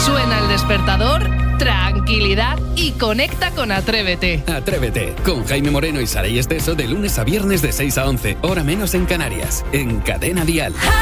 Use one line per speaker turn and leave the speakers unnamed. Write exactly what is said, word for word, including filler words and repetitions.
Suena el despertador, tranquilidad y conecta con Atrévete.
Atrévete, con Jaime Moreno y Saray Esteso de lunes a viernes de seis a once, hora menos en Canarias, en Cadena Dial.